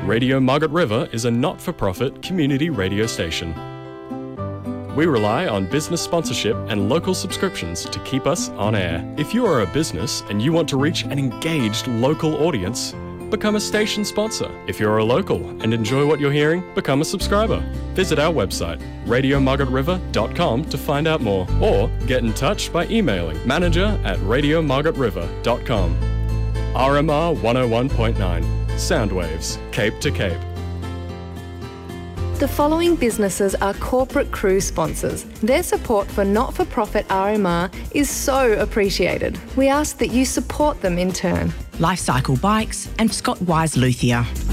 Radio Margaret River is a not-for-profit community radio station. We rely on business sponsorship and local subscriptions to keep us on air. If you are a business and you want to reach an engaged local audience, become a station sponsor. If you're a local and enjoy what you're hearing, become a subscriber. Visit our website, radiomargaretriver.com, to find out more, or get in touch by emailing manager@radiomargaretriver.com. RMR 101.9, Soundwaves, Cape to Cape. The following businesses are corporate cruise sponsors. Their support for not-for-profit RMR is so appreciated. We ask that you support them in turn. Lifecycle Bikes and Scott Wise Luthier.